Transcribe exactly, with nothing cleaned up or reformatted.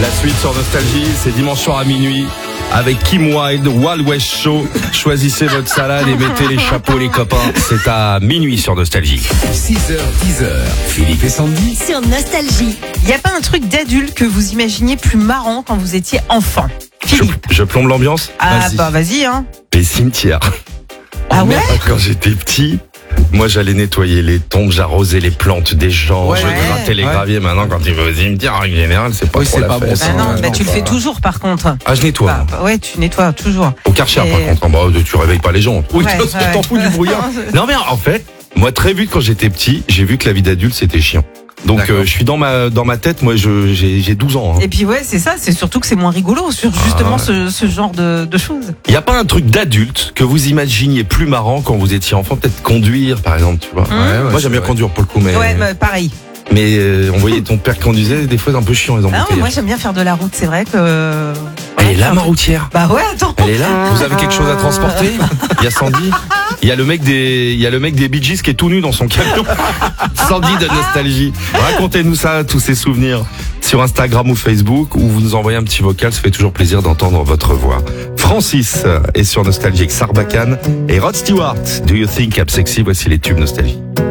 La suite sur Nostalgie, c'est dimanche soir à minuit avec Kim Wilde, Wild West Show. Choisissez votre salade et mettez les chapeaux les copains. C'est à minuit sur Nostalgie. six heures, dix heures, Philippe et Sandy. Sur Nostalgie. Il n'y a pas un truc d'adulte que vous imaginiez plus marrant quand vous étiez enfant? Je, Philippe. je plombe l'ambiance. Ah Vas-y. bah vas-y hein. Les cimetières. Ah ouais? Quand j'étais petit, moi j'allais nettoyer les tombes, j'arrosais les plantes des gens, Ouais. je grattais les Ouais. graviers. Maintenant quand tu vas au cimetière, en général, c'est pas Oui, trop c'est la pas bon, fête. ça. Bah non, ouais, bah non, tu le bah- fais toujours par contre. Ah, je nettoie. Bah, bah ouais, tu nettoies toujours. Au Karcher, Et- par contre, bah, tu réveilles pas les gens. Oui, Ouais, parce que ouais. t'en fous du brouillard. Non, mais en fait, moi, très vite, quand j'étais petit, j'ai vu que la vie d'adulte, c'était chiant. Donc, D'accord. euh, je suis dans ma, dans ma tête, moi, je, j'ai, j'ai douze ans. Hein. Et puis ouais, c'est ça, c'est surtout que c'est moins rigolo sur justement Ah ouais. ce, ce genre de, de choses. Il y a pas un truc d'adulte que vous imaginiez plus marrant quand vous étiez enfant? Peut-être conduire, par exemple, tu vois. Hum. Ouais, ouais, Moi, j'aime bien c'est conduire pour le coup, mais, Ouais, bah, pareil. mais euh, on voyait ton père conduisait, des fois, c'est un peu chiant, les Ah, embouteillages. moi j'aime bien faire de la route, c'est vrai que. Elle est là, ma routière. Bah ouais, attends. Elle est là. Vous avez quelque chose à transporter? Il y a Sandy. Il y a le mec des, il y a le mec des Bee Gees qui est tout nu dans son camion. Sandy de Nostalgie. Racontez-nous ça, tous ces souvenirs sur Instagram ou Facebook, ou vous nous envoyez un petit vocal. Ça fait toujours plaisir d'entendre votre voix. Francis est sur Nostalgie avec Sarbacane et Rod Stewart. Do you think I'm sexy? Voici les tubes Nostalgie.